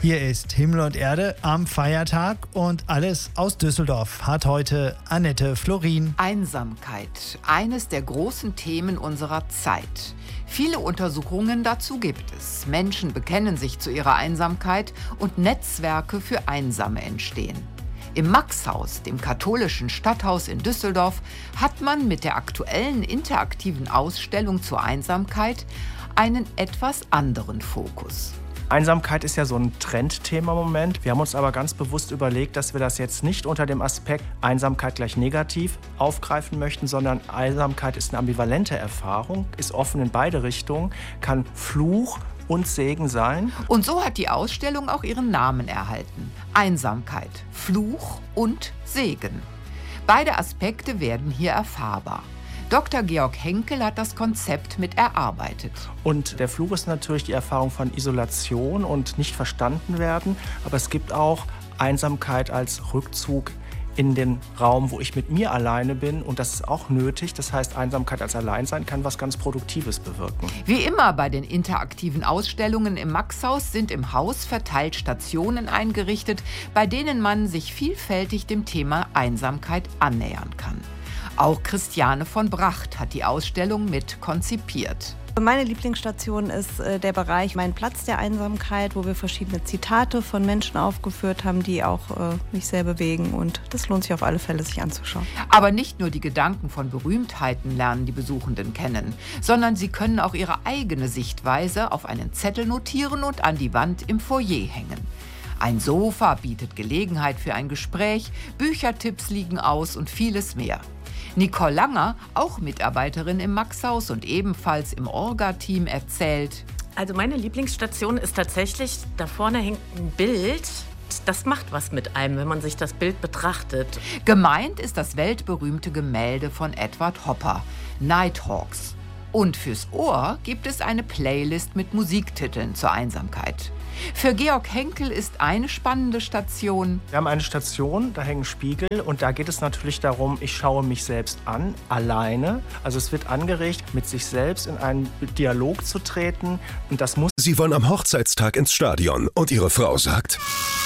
Hier ist Himmel und Erde am Feiertag und alles aus Düsseldorf hat heute Annette Florin. Einsamkeit, eines der großen Themen unserer Zeit. Viele Untersuchungen dazu gibt es. Menschen bekennen sich zu ihrer Einsamkeit und Netzwerke für Einsame entstehen. Im Maxhaus, dem katholischen Stadthaus in Düsseldorf, hat man mit der aktuellen interaktiven Ausstellung zur Einsamkeit einen etwas anderen Fokus. Einsamkeit ist ja so ein Trendthema im Moment. Wir haben uns aber ganz bewusst überlegt, dass wir das jetzt nicht unter dem Aspekt Einsamkeit gleich negativ aufgreifen möchten, sondern Einsamkeit ist eine ambivalente Erfahrung, ist offen in beide Richtungen, kann Fluch und Segen sein. Und so hat die Ausstellung auch ihren Namen erhalten. Einsamkeit, Fluch und Segen. Beide Aspekte werden hier erfahrbar. Dr. Georg Henkel hat das Konzept mit erarbeitet. Und der Fluch ist natürlich die Erfahrung von Isolation und nicht verstanden werden. Aber es gibt auch Einsamkeit als Rückzug in den Raum, wo ich mit mir alleine bin. Und das ist auch nötig. Das heißt, Einsamkeit als Alleinsein kann was ganz Produktives bewirken. Wie immer bei den interaktiven Ausstellungen im Maxhaus sind im Haus verteilt Stationen eingerichtet, bei denen man sich vielfältig dem Thema Einsamkeit annähern kann. Auch Christiane von Bracht hat die Ausstellung mit konzipiert. Meine Lieblingsstation ist der Bereich Mein Platz der Einsamkeit, wo wir verschiedene Zitate von Menschen aufgeführt haben, die auch mich sehr bewegen. Und das lohnt sich auf alle Fälle, sich anzuschauen. Aber nicht nur die Gedanken von Berühmtheiten lernen die Besuchenden kennen, sondern sie können auch ihre eigene Sichtweise auf einen Zettel notieren und an die Wand im Foyer hängen. Ein Sofa bietet Gelegenheit für ein Gespräch, Büchertipps liegen aus und vieles mehr. Nicole Langer, auch Mitarbeiterin im Maxhaus und ebenfalls im Orga-Team, erzählt: Also meine Lieblingsstation ist tatsächlich, da vorne hängt ein Bild. Das macht was mit einem, wenn man sich das Bild betrachtet. Gemeint ist das weltberühmte Gemälde von Edward Hopper, Nighthawks. Und fürs Ohr gibt es eine Playlist mit Musiktiteln zur Einsamkeit. Für Georg Henkel ist eine spannende Station: Wir haben eine Station, da hängen Spiegel und da geht es natürlich darum, ich schaue mich selbst an, alleine. Also es wird angeregt, mit sich selbst in einen Dialog zu treten und das muss... Sie wollen am Hochzeitstag ins Stadion und Ihre Frau sagt: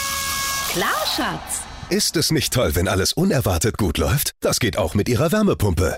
Klar, Schatz. Ist es nicht toll, wenn alles unerwartet gut läuft? Das geht auch mit Ihrer Wärmepumpe.